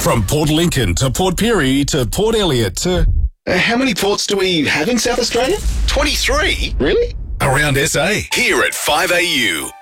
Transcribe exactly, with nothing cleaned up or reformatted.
From Port Lincoln to Port Pirie to Port Elliot to... Uh, how many ports do we have in South Australia? twenty-three? Really? Around S A. Here at five A U.